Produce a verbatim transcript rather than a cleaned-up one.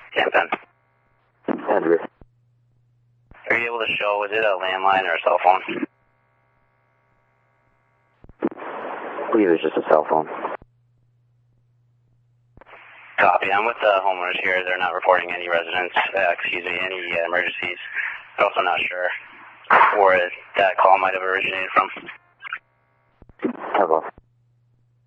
Camden. Andrew. Are you able to show, was it a landline or a cell phone? I believe it was just a cell phone. Copy. I'm with the homeowners here. They're not reporting any residents, uh, excuse me, any uh, emergencies. I'm also not sure where that call might have originated from. Hello.